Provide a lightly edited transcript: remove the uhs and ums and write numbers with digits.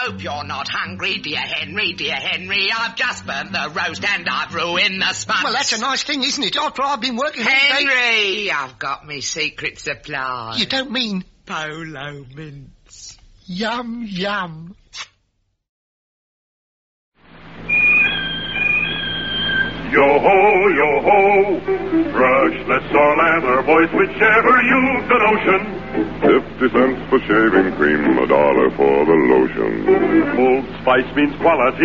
hope you're not hungry, dear Henry, dear Henry. I've just burnt the roast and I've ruined the sponge. Well, that's a nice thing, isn't it? After I've been working all day... Henry, I've got me secret supply. You don't mean... Polo mints. Yum, yum. Yo-ho, yo-ho, brushless or lather, boys, whichever you've the notion. 50 cents for shaving cream, $1 for the lotion. Old Spice means quality.